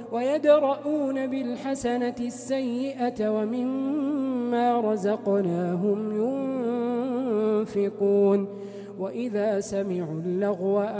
ويدرؤون بالحسنة السيئة ومما رزقناهم ينفقون وإذا سمعوا اللغو